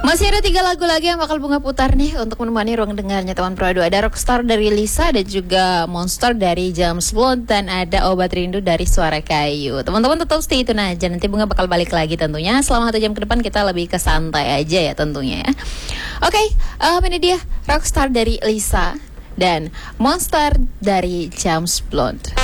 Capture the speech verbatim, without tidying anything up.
Masih ada tiga lagu lagi yang bakal Bunga putar nih untuk menemani ruang dengarnya teman Pro dua. Ada Rockstar dari Lisa, ada juga Monster dari James Blunt, dan ada Obat Rindu dari Suara Kayu. Teman-teman tetap stay tune aja, nanti Bunga bakal balik lagi tentunya. Selama satu jam ke depan kita lebih ke santai aja ya tentunya ya. Oke, okay, um, ini dia Rockstar dari Lisa dan Monster dari James Blunt.